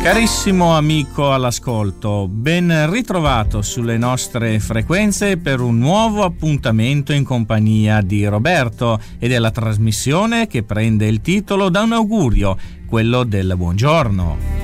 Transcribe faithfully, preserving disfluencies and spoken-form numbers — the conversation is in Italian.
Carissimo amico all'ascolto, ben ritrovato sulle nostre frequenze per un nuovo appuntamento in compagnia di Roberto e della trasmissione che prende il titolo da un augurio, quello del buongiorno.